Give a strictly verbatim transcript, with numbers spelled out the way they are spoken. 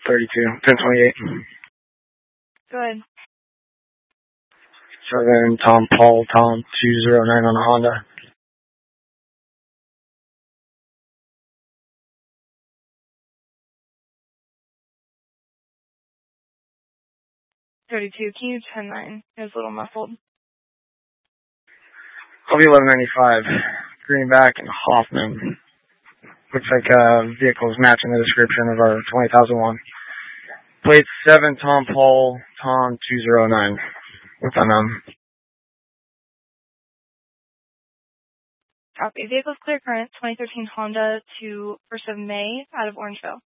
thirty-two, ten twenty-eight. Good. seven Tom Paul, Tom two zero nine on a Honda. thirty-two, can you ten nine? It was a little muffled. I'll be eleven ninety-five. Greenback and Hoffman. Looks like uh, vehicles matching the description of our twenty thousand one. Plate seven Tom Paul, Tom two zero nine. What's on them? Copy. Vehicles clear current, twenty thirteen Honda to first of May out of Orangeville.